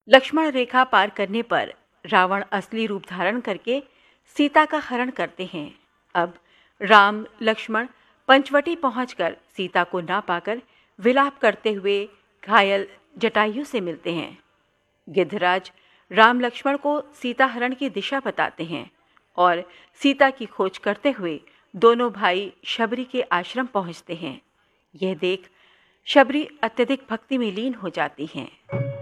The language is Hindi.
लक्ष्मण रेखा पार करने पर रावण असली रूप धारण करके सीता का हरण करते हैं। अब राम लक्ष्मण पंचवटी पहुंचकर सीता को ना पाकर विलाप करते हुए घायल जटायु से मिलते हैं। गिद्धराज राम लक्ष्मण को सीता हरण की दिशा बताते हैं और सीता की खोज करते हुए दोनों भाई शबरी के आश्रम पहुंचते हैं। यह देख शबरी अत्यधिक भक्ति में लीन हो जाती हैं।